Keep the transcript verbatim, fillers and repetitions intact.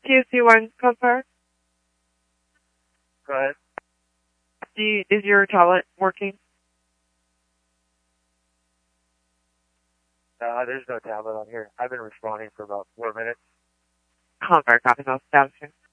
Q C one, Copar. Go ahead. Do you, is your tablet working? Uh, there's no tablet on here. I've been responding for about four minutes. Copar, copy, no establishment.